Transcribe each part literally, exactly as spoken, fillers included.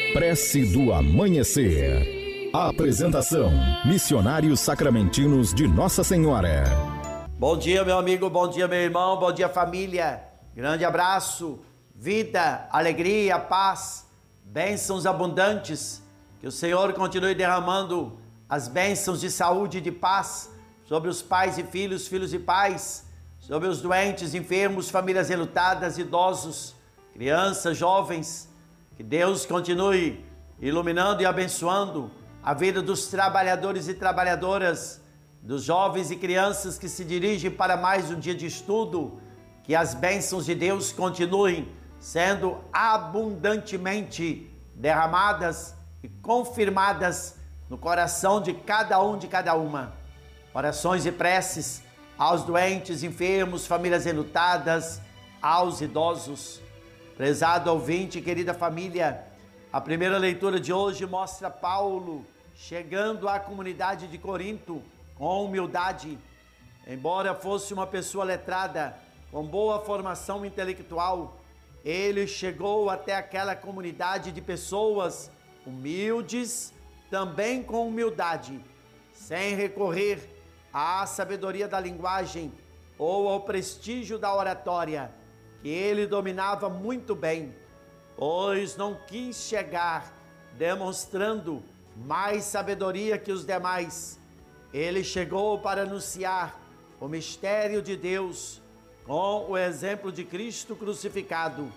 Prece do Amanhecer. Apresentação: Missionários Sacramentinos de Nossa Senhora. Bom dia, meu amigo, bom dia, meu irmão, bom dia, família. Grande abraço, vida, alegria, paz, bênçãos abundantes. Que o Senhor continue derramando as bênçãos de saúde e de paz sobre os pais e filhos, filhos e pais, sobre os doentes, enfermos, famílias enlutadas, idosos, crianças, jovens. Que Deus continue iluminando e abençoando a vida dos trabalhadores e trabalhadoras, dos jovens e crianças que se dirigem para mais um dia de estudo. Que as bênçãos de Deus continuem sendo abundantemente derramadas e confirmadas no coração de cada um, de cada uma. Orações e preces aos doentes, enfermos, famílias enlutadas, aos idosos. Prezado ouvinte, querida família, a primeira leitura de hoje mostra Paulo chegando à comunidade de Corinto com humildade. Embora fosse uma pessoa letrada, com boa formação intelectual, ele chegou até aquela comunidade de pessoas humildes, também com humildade, sem recorrer à sabedoria da linguagem ou ao prestígio da oratória, que ele dominava muito bem, pois não quis chegar demonstrando mais sabedoria que os demais. Ele chegou para anunciar o mistério de Deus com o exemplo de Cristo crucificado.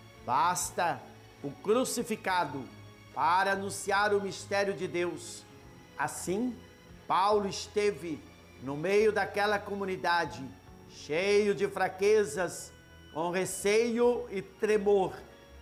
Basta o crucificado para anunciar o mistério de Deus. Assim, Paulo esteve no meio daquela comunidade, cheio de fraquezas, com receio e tremor,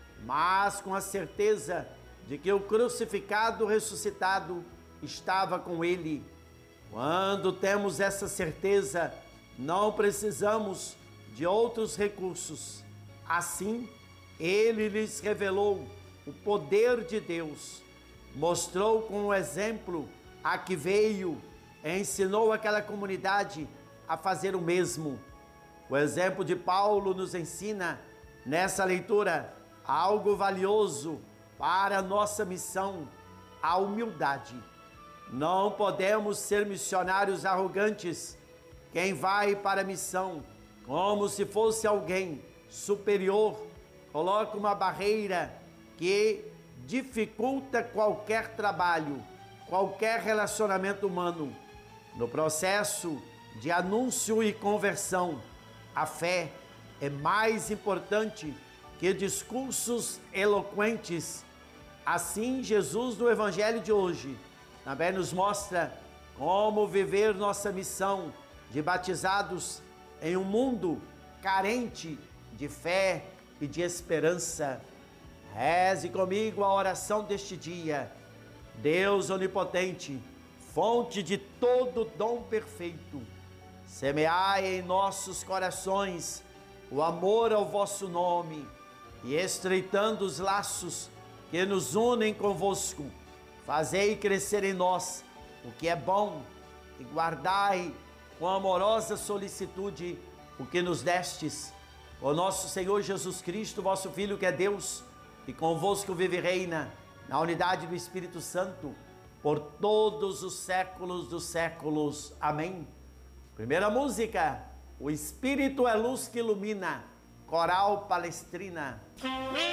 mas com a certeza de que o crucificado ressuscitado estava com ele. Quando temos essa certeza, não precisamos de outros recursos. Assim, ele lhes revelou o poder de Deus, mostrou com o exemplo a que veio, ensinou aquela comunidade a fazer o mesmo. O exemplo de Paulo nos ensina, nessa leitura, algo valioso para a nossa missão, a humildade. Não podemos ser missionários arrogantes. Quem vai para a missão como se fosse alguém superior, coloca uma barreira que dificulta qualquer trabalho, qualquer relacionamento humano. No processo de anúncio e conversão, a fé é mais importante que discursos eloquentes. Assim, Jesus no Evangelho de hoje também nos mostra como viver nossa missão de batizados em um mundo carente de fé e de esperança. Reze comigo a oração deste dia. Deus onipotente, fonte de todo dom perfeito, semeai em nossos corações o amor ao vosso nome e, estreitando os laços que nos unem convosco, fazei crescer em nós o que é bom e guardai com amorosa solicitude o que nos destes. O nosso Senhor Jesus Cristo, vosso Filho, que é Deus, e convosco vive e reina na unidade do Espírito Santo por todos os séculos dos séculos. Amém. Primeira música, o Espírito é luz que ilumina, Coral Palestrina.